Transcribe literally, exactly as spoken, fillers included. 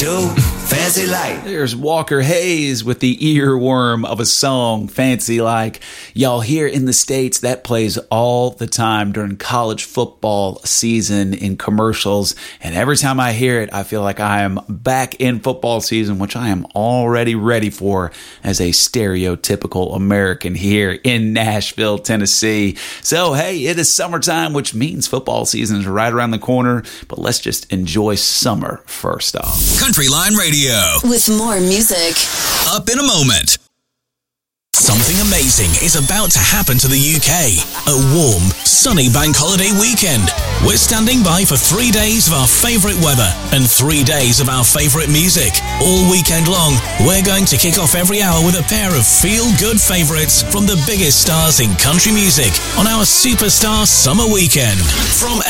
do? Fancy like. There's Walker Hayes with the earworm of a song, Fancy Like. Y'all, here in the States, that plays all the time during college football season in commercials. And every time I hear it, I feel like I am back in football season, which I am already ready for as a stereotypical American here in Nashville, Tennessee. So, hey, it is summertime, which means football season is right around the corner. But let's just enjoy summer first off. Countryline Radio. With more music. Up in a moment. Something amazing is about to happen to the U K. A warm, sunny bank holiday weekend. We're standing by for three days of our favourite weather and three days of our favourite music. All weekend long, we're going to kick off every hour with a pair of feel-good favourites from the biggest stars in country music on our Superstar Summer Weekend. From